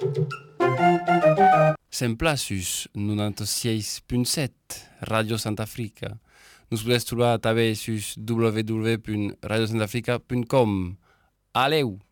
Sempre sus 96.7 Radio Sant'Africa. Nous podeu trobar també sus www.radiosantafrica.com. Aleu!